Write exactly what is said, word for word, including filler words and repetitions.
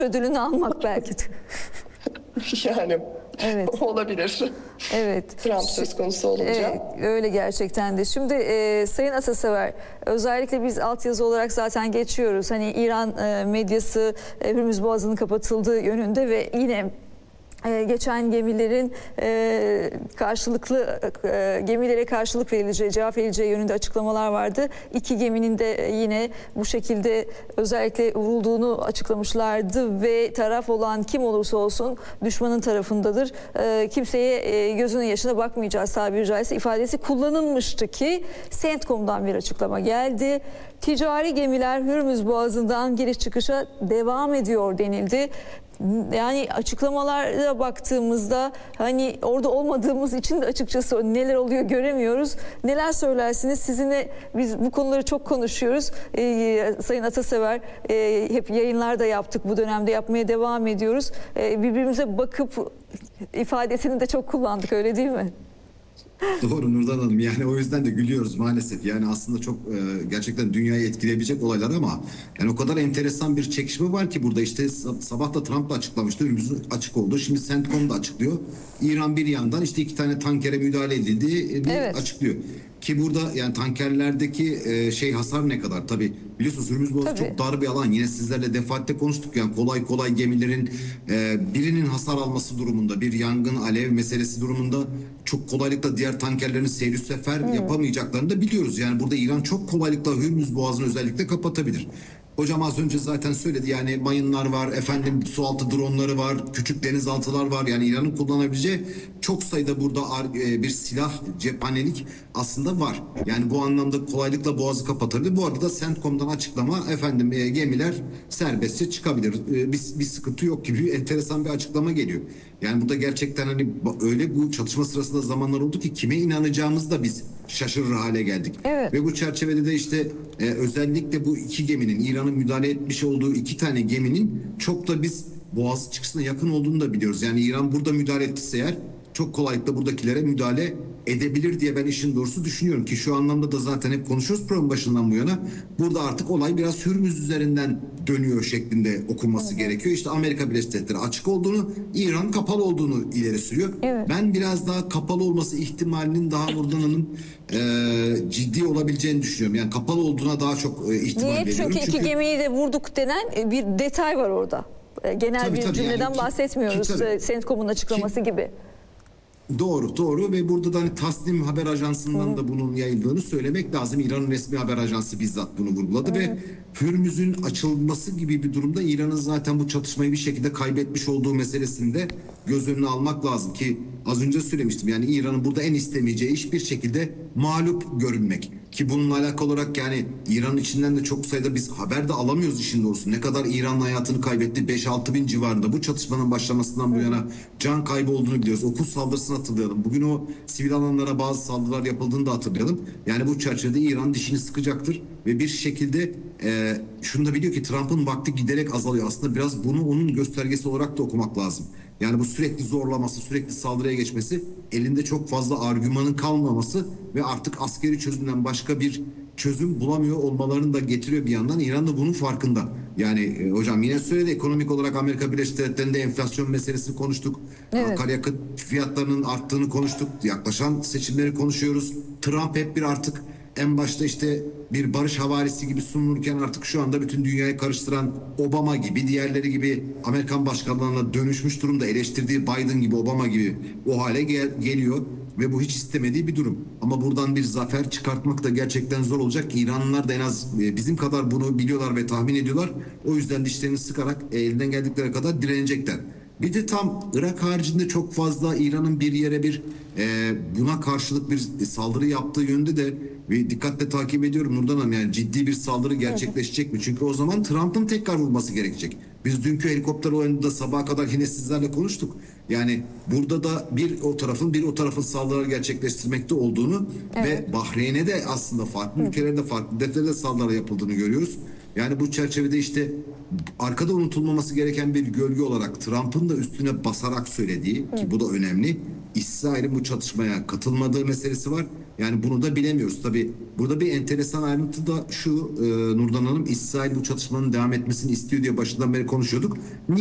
ödülünü almak belki de. Yani Evet. olabilir. Evet. Trump söz konusu olunca. Evet, öyle gerçekten de. Şimdi e, Sayın Atasever, özellikle biz altyazı olarak zaten geçiyoruz. Hani İran e, medyası e, Hürmüz Boğazı'nın kapatıldığı yönünde ve yine Ee, geçen gemilerin e, karşılıklı e, gemilere karşılık verileceği, cevap verileceği yönünde açıklamalar vardı. İki geminin de yine bu şekilde özellikle vurulduğunu açıklamışlardı ve taraf olan kim olursa olsun düşmanın tarafındadır. E, kimseye e, gözünün yaşına bakmayacağız tabiri caizse ifadesi kullanılmıştı ki CENTCOM'dan bir açıklama geldi. Ticari gemiler Hürmüz Boğazı'ndan giriş çıkışa devam ediyor denildi. Yani açıklamalara baktığımızda hani orada olmadığımız için de açıkçası neler oluyor göremiyoruz. Neler söylersiniz? Sizinle biz bu konuları çok konuşuyoruz. Ee, Sayın Atasever, e, hep yayınlar da yaptık. Bu dönemde yapmaya devam ediyoruz. Ee, birbirimize bakıp ifadesini de çok kullandık, öyle değil mi? Doğru Nurdan Hanım, yani o yüzden de gülüyoruz maalesef. Yani aslında çok e, gerçekten dünyayı etkileyebilecek olaylar ama yani o kadar enteresan bir çekişme var ki burada. İşte sabah da Trump da açıklamıştı, önümüzün açık oldu. Şimdi CENTCOM da açıklıyor. İran bir yandan işte iki tane tankere müdahale edildiği Evet. açıklıyor. Ki burada yani tankerlerdeki e, şey hasar ne kadar? Tabii biliyorsunuz Hürmüz Boğazı çok dar bir alan. Yine sizlerle defaatle konuştuk. Yani kolay kolay gemilerin e, birinin hasar alması durumunda, bir yangın, alev meselesi durumunda çok kolaylıkla diğer tankerlerin seyir sefer hmm. yapamayacaklarını da biliyoruz. Yani burada İran çok kolaylıkla Hürmüz Boğazı'nı özellikle kapatabilir. Hocam az önce zaten söyledi, yani mayınlar var, efendim sualtı dronları var, küçük denizaltılar var. Yani İran'ın kullanabileceği çok sayıda burada bir silah, cephanelik aslında var. Yani bu anlamda kolaylıkla boğazı kapatabilir. Bu arada da CENTCOM'dan açıklama, efendim gemiler serbestçe çıkabilir. Bir, bir sıkıntı yok gibi enteresan bir açıklama geliyor. Yani burada gerçekten hani öyle bu çatışma sırasında zamanlar oldu ki kime inanacağımızı da biz şaşırır hale geldik. Evet. Ve bu çerçevede de işte e, özellikle bu iki geminin, İran'ın müdahale etmiş olduğu iki tane geminin çok da biz boğaz çıkışına yakın olduğunu da biliyoruz. Yani İran burada müdahale ettiyse eğer çok kolaylıkla buradakilere müdahale edebilir diye ben işin doğrusu düşünüyorum ki şu anlamda da zaten hep konuşuyoruz program başından bu yana. Burada artık olay biraz Hürmüz üzerinden dönüyor şeklinde okunması evet. gerekiyor. İşte Amerika Birleşik Devletleri açık olduğunu, İran kapalı olduğunu ileri sürüyor. Evet. Ben biraz daha kapalı olması ihtimalinin daha Nurdan Hanım e, ciddi olabileceğini düşünüyorum. Yani kapalı olduğuna daha çok e, ihtimal Niye? veriyorum. Çünkü, Çünkü iki gemiyi de vurduk denen bir detay var orada. Genel tabii, bir tabii, cümleden yani, bahsetmiyoruz. CENTCOM'un açıklaması ki, gibi. Doğru, doğru ve burada da hani Tasnim Haber Ajansı'ndan Hı. da bunun yayıldığını söylemek lazım. İran'ın resmi haber ajansı bizzat bunu vurguladı Hı. ve Hürmüz'ün açılması gibi bir durumda İran'ın zaten bu çatışmayı bir şekilde kaybetmiş olduğu meselesinde göz önüne almak lazım ki az önce söylemiştim. Yani İran'ın burada en istemeyeceği iş bir şekilde mağlup görünmek. Ki bununla alakalı olarak yani İran'ın içinden de çok sayıda biz haber de alamıyoruz işin doğrusu. Ne kadar İran'ın hayatını kaybetti, beş altı bin civarında bu çatışmanın başlamasından bu yana can kaybı olduğunu biliyoruz. Okul saldırısını hatırlayalım. Bugün o sivil alanlara bazı saldırılar yapıldığını da hatırlayalım. Yani bu çerçevede İran dişini sıkacaktır ve bir şekilde e, şunu da biliyor ki Trump'ın vakti giderek azalıyor. Aslında biraz bunu onun göstergesi olarak da okumak lazım. Yani bu sürekli zorlaması, sürekli saldırıya geçmesi, elinde çok fazla argümanın kalmaması ve artık askeri çözümden başka bir çözüm bulamıyor olmalarını da getiriyor bir yandan. İran da bunun farkında. Yani e, hocam yine söyledi, ekonomik olarak Amerika Birleşik Devletleri'nde enflasyon meselesini konuştuk. Evet. Akaryakıt fiyatlarının arttığını konuştuk. Yaklaşan seçimleri konuşuyoruz. Trump hep bir artık en başta işte bir barış havarisi gibi sunulurken artık şu anda bütün dünyayı karıştıran Obama gibi, diğerleri gibi Amerikan başkanlarına dönüşmüş durumda. Eleştirdiği Biden gibi, Obama gibi o hale gel geliyor ve bu hiç istemediği bir durum. Ama buradan bir zafer çıkartmak da gerçekten zor olacak. İranlılar da en az bizim kadar bunu biliyorlar ve tahmin ediyorlar. O yüzden dişlerini sıkarak elinden geldikleri kadar direnecekler. Bir de tam Irak haricinde çok fazla İran'ın bir yere bir e, buna karşılık bir saldırı yaptığı yönde de ve dikkatle takip ediyorum Nurdan Hanım, yani ciddi bir saldırı gerçekleşecek mi? Çünkü o zaman Trump'ın tekrar vurması gerekecek. Biz dünkü helikopter olayında sabaha kadar yine sizlerle konuştuk. Yani burada da bir o tarafın bir o tarafın saldırılar gerçekleştirmekte olduğunu evet. ve Bahreyn'e de aslında farklı Hı. ülkelerde farklı hedeflerde saldırılar yapıldığını görüyoruz. Yani bu çerçevede işte arkada unutulmaması gereken bir gölge olarak Trump'ın da üstüne basarak söylediği Hı. ki bu da önemli, İsrail'in bu çatışmaya katılmadığı meselesi var Yani bunu da bilemiyoruz. Tabii burada bir enteresan ayrıntı da şu, e, Nurdan Hanım, İsrail bu çatışmanın devam etmesini istiyor diye başından beri konuşuyorduk.